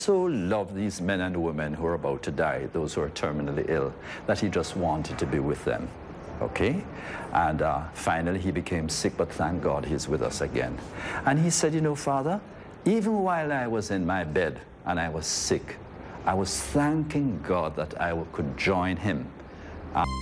so loved these men and women who are about to die, those who are terminally ill, that he just wanted to be with them. Okay? And finally he became sick, but thank God he's with us again. And he said, you know, Father, even while I was in my bed and I was sick, I was thanking God that I could join him.